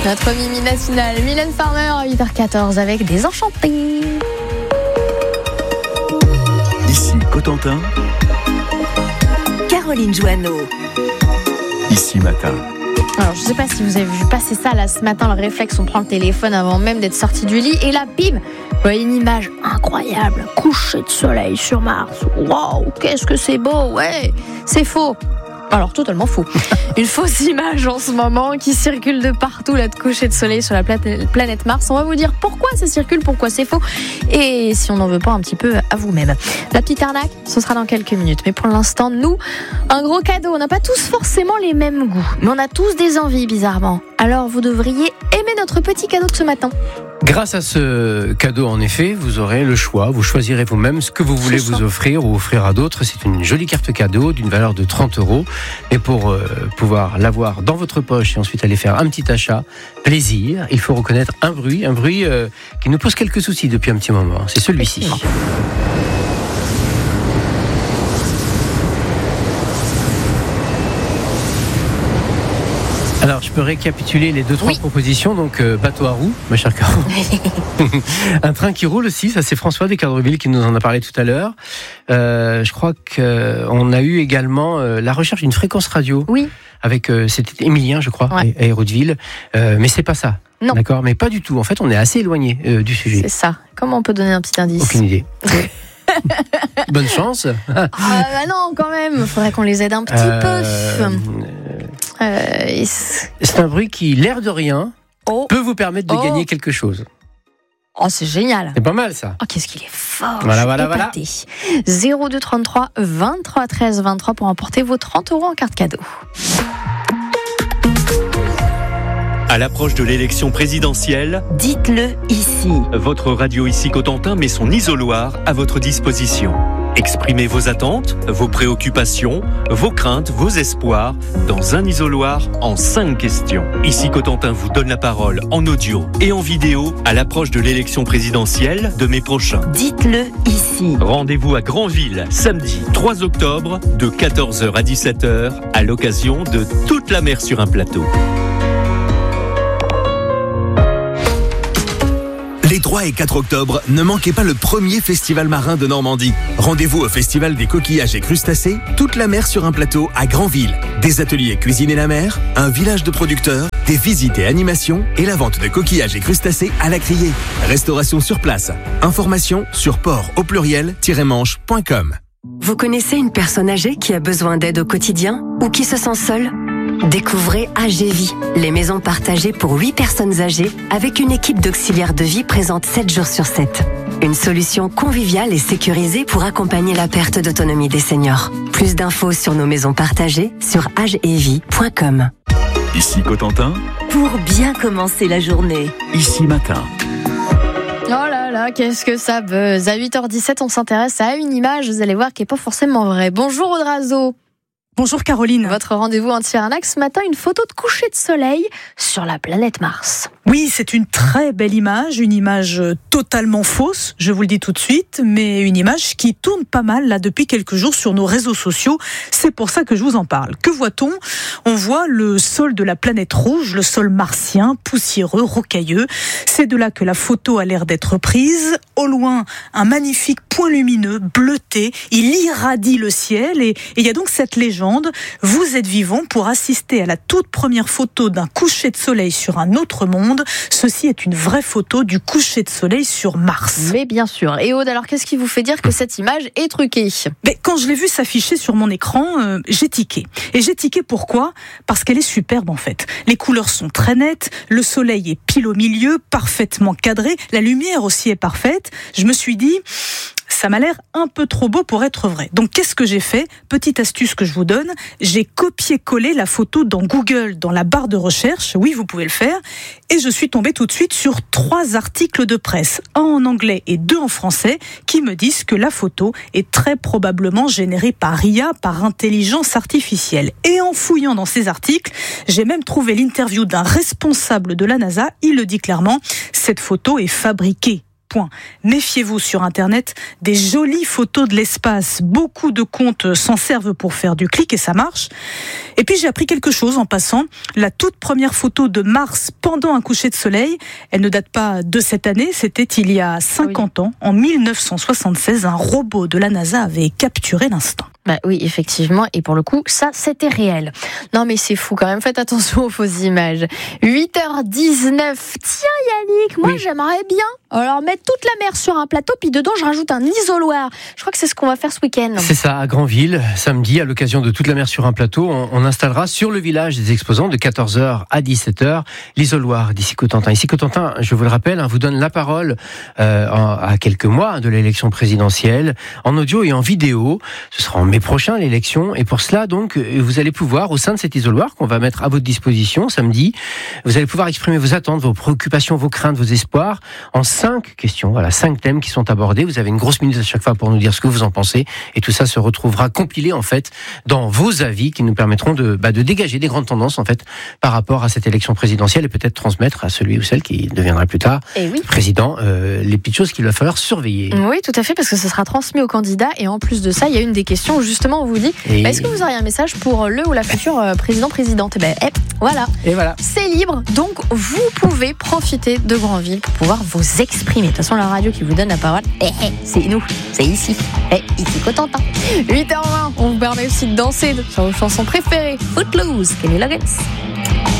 Notre Mimi nationale, Mylène Farmer à 8h14 avec Désenchanté. Ici Cotentin, Caroline Joanneau. Ici Matin. Alors, je ne sais pas si vous avez vu passer ça là ce matin, le réflexe, on prend le téléphone avant même d'être sorti du lit et là, bim, une image incroyable, coucher de soleil sur Mars. Waouh, qu'est-ce que c'est beau, ouais, c'est faux. Alors, totalement faux. Une fausse image en ce moment qui circule de partout, là, de coucher de soleil sur la planète Mars. On va vous dire pourquoi ça circule, pourquoi c'est faux, et si on n'en veut pas un petit peu à vous-même. La petite arnaque, ce sera dans quelques minutes. Mais pour l'instant, nous, un gros cadeau. On n'a pas tous forcément les mêmes goûts, mais on a tous des envies, bizarrement. Alors, vous devriez aimer notre petit cadeau de ce matin. Grâce à ce cadeau, en effet, vous aurez le choix. Vous choisirez vous-même ce que vous voulez vous offrir ou offrir à d'autres. C'est une jolie carte cadeau d'une valeur de 30 €. Et pour pouvoir l'avoir dans votre poche et ensuite aller faire un petit achat, plaisir, il faut reconnaître un bruit qui nous pose quelques soucis depuis un petit moment. C'est celui-ci. Alors, je peux récapituler les 2-3 propositions. Donc, bateau à roues, ma chère Caro. Un train qui roule aussi, ça c'est François d'Escardreville qui nous en a parlé tout à l'heure. Je crois qu'on a eu également la recherche d'une fréquence radio. Oui. Avec, c'était Émilien, je crois, à Hérouville. Mais c'est pas ça. Non. D'accord, mais pas du tout. En fait, on est assez éloigné du sujet. C'est ça. Comment on peut donner un petit indice ? Aucune idée. Bonne chance. Bah non, quand même. Il faudrait qu'on les aide un petit peu. C'est un bruit qui, l'air de rien, peut vous permettre de gagner quelque chose. Oh, c'est génial. C'est pas mal, ça. Oh, qu'est-ce qu'il est fort. Voilà. 02 33 23 13 23 pour emporter vos 30 € en carte cadeau. À l'approche de l'élection présidentielle, Dites-le ici. votre radio Ici Cotentin met son isoloir à votre disposition. Exprimez vos attentes, vos préoccupations, vos craintes, vos espoirs dans un isoloir en 5 questions. Ici Cotentin vous donne la parole en audio et en vidéo à l'approche de l'élection présidentielle de mai prochain. Dites-le ici. Rendez-vous à Granville, samedi 3 octobre, de 14h à 17h, à l'occasion de Toute la mer sur un plateau. Les 3 et 4 octobre, ne manquez pas le premier festival marin de Normandie. Rendez-vous au Festival des coquillages et crustacés, Toute la mer sur un plateau à Granville. Des ateliers cuisine et la mer, un village de producteurs, des visites et animations et la vente de coquillages et crustacés à la criée. Restauration sur place. Informations sur port-manche.com. Vous connaissez une personne âgée qui a besoin d'aide au quotidien ou qui se sent seule ? Découvrez AGVie, les maisons partagées pour 8 personnes âgées avec une équipe d'auxiliaires de vie présente 7 jours sur 7. Une solution conviviale et sécurisée pour accompagner la perte d'autonomie des seniors. Plus d'infos sur nos maisons partagées sur agevie.com. Ici Cotentin, Pour bien commencer la journée. Ici Matin. Oh là là, qu'est-ce que ça buzz. À 8h17, on s'intéresse à une image, vous allez voir, qui n'est pas forcément vraie. Bonjour Audrazo. Bonjour Caroline. Votre rendez-vous anti-arnaque ce matin, une photo de coucher de soleil sur la planète Mars. Oui, c'est une très belle image, une image totalement fausse, je vous le dis tout de suite, mais une image qui tourne pas mal là depuis quelques jours sur nos réseaux sociaux. C'est pour ça que je vous en parle. Que voit-on ? On voit le sol de la planète rouge, le sol martien, poussiéreux, rocailleux. C'est de là que la photo a l'air d'être prise. Au loin, un magnifique point lumineux, bleuté, il irradie le ciel et il y a donc cette légende. Vous êtes vivant pour assister à la toute première photo d'un coucher de soleil sur un autre monde. Ceci est une vraie photo du coucher de soleil sur Mars. Mais bien sûr. Et Aude, alors qu'est-ce qui vous fait dire que cette image est truquée ? Mais quand je l'ai vue s'afficher sur mon écran, j'ai tiqué. Et j'ai tiqué pourquoi ? Parce qu'elle est superbe en fait. Les couleurs sont très nettes, le soleil est pile au milieu, parfaitement cadré, la lumière aussi est parfaite. Je me suis dit... ça m'a l'air un peu trop beau pour être vrai. Donc qu'est-ce que j'ai fait ? Petite astuce que je vous donne, j'ai copié-collé la photo dans Google, dans la barre de recherche, oui vous pouvez le faire, et je suis tombée tout de suite sur 3 articles de presse, un en anglais et 2 en français, qui me disent que la photo est très probablement générée par IA, par intelligence artificielle. Et en fouillant dans ces articles, j'ai même trouvé l'interview d'un responsable de la NASA, il le dit clairement, cette photo est fabriquée. point. Méfiez-vous sur Internet des jolies photos de l'espace. Beaucoup de comptes s'en servent pour faire du clic et ça marche. Et puis j'ai appris quelque chose en passant. La toute première photo de Mars pendant un coucher de soleil, elle ne date pas de cette année, c'était il y a 50 ans. En 1976, un robot de la NASA avait capturé l'instant. Bah oui, effectivement, et pour le coup, ça, c'était réel. Non mais c'est fou quand même, faites attention aux fausses images. 8h19, tiens Yannick, moi j'aimerais bien alors mettre toute la mer sur un plateau, puis dedans je rajoute un isoloir. Je crois que c'est ce qu'on va faire ce week-end. C'est ça, à Granville, samedi, à l'occasion de toute la mer sur un plateau, on installera sur le village des exposants de 14h à 17h l'isoloir d'Ici Cotentin. Ici Cotentin, je vous le rappelle, vous donne la parole à quelques mois de l'élection présidentielle, en audio et en vidéo. Ce sera en mai prochain l'élection, et pour cela donc vous allez pouvoir, au sein de cet isoloir qu'on va mettre à votre disposition samedi, vous allez pouvoir exprimer vos attentes, vos préoccupations, vos craintes, vos espoirs en 5 questions, 5 thèmes qui sont abordés. Vous avez une grosse minute à chaque fois pour nous dire ce que vous en pensez, et tout ça se retrouvera compilé en fait dans vos avis qui nous permettront de dégager des grandes tendances en fait par rapport à cette élection présidentielle, et peut-être transmettre à celui ou celle qui deviendra plus tard président les petites choses qu'il va falloir surveiller. Oui, tout à fait, parce que ce sera transmis aux candidats, et en plus de ça, il y a une des questions où justement on vous dit est-ce que vous auriez un message pour le ou la future présidente? Voilà. Et voilà. C'est libre, donc vous pouvez profiter de Granville pour pouvoir vous exprimer. De toute façon, la radio qui vous donne la parole, c'est nous, c'est ici. Ici Cotentin. 8h20, on vous permet aussi de danser sur vos chansons préférées. Footloose, Kenny Loggins.